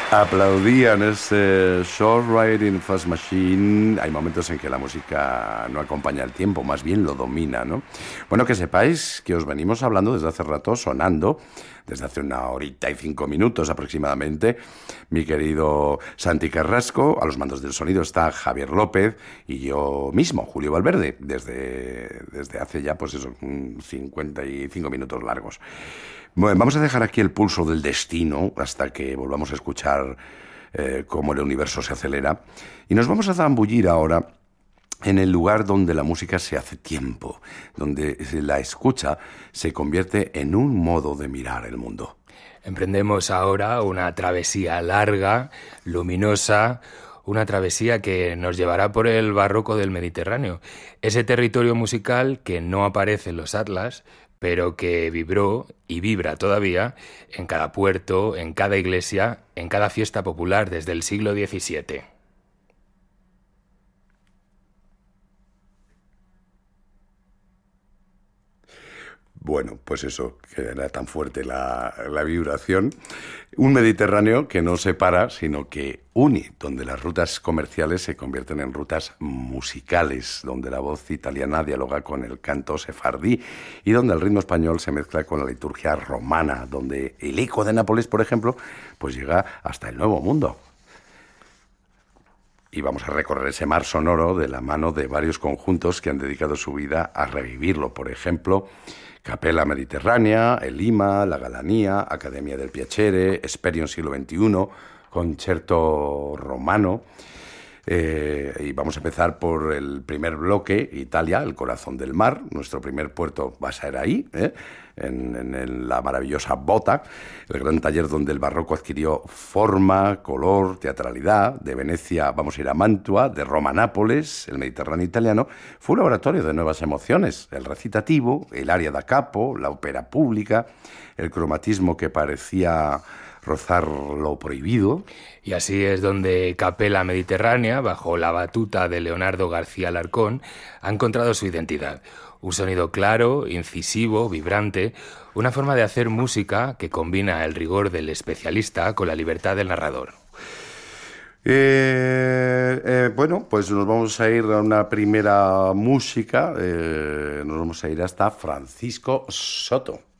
Aplaudían ese Short Riding Fast Machine. Hay momentos en que la música no acompaña el tiempo, más bien lo domina, ¿no? Bueno, que sepáis que os venimos hablando desde hace rato, sonando, desde hace 1 hora y 5 minutos aproximadamente, mi querido Santi Carrasco. A los mandos del sonido está Javier López y yo mismo, Julio Valverde, desde hace ya, pues eso, 55 minutos largos. Bueno, vamos a dejar aquí el pulso del destino hasta que volvamos a escuchar cómo el universo se acelera. Y nos vamos a zambullir ahora en el lugar donde la música se hace tiempo, donde la escucha se convierte en un modo de mirar el mundo. Emprendemos ahora una travesía larga, luminosa, una travesía que nos llevará por el barroco del Mediterráneo, ese territorio musical que no aparece en los atlas, pero que vibró y vibra todavía en cada puerto, en cada iglesia, en cada fiesta popular desde el siglo XVII. Bueno, pues eso, que era tan fuerte la vibración. Un Mediterráneo que no separa, sino que une, donde las rutas comerciales se convierten en rutas musicales, donde la voz italiana dialoga con el canto sefardí y donde el ritmo español se mezcla con la liturgia romana, donde el eco de Nápoles, por ejemplo, pues llega hasta el Nuevo Mundo. Y vamos a recorrer ese mar sonoro de la mano de varios conjuntos que han dedicado su vida a revivirlo. Por ejemplo, Capella Mediterránea, El Lima, La Galanía, Academia del Piacere, Esperion siglo XXI, Concerto Romano. Y vamos a empezar por el primer bloque, Italia, el corazón del mar. Nuestro primer puerto va a ser ahí, en la maravillosa Bota, el gran taller donde el barroco adquirió forma, color, teatralidad. De Venecia vamos a ir a Mantua, de Roma a Nápoles. El Mediterráneo italiano fue un laboratorio de nuevas emociones: el recitativo, el aria da capo, la ópera pública, el cromatismo que parecía rozar lo prohibido. Y así es donde Capella Mediterránea, bajo la batuta de Leonardo García Alarcón, ha encontrado su identidad. Un sonido claro, incisivo, vibrante, una forma de hacer música que combina el rigor del especialista con la libertad del narrador. Bueno, pues nos vamos a ir a una primera música, nos vamos a ir hasta Francisco Soto.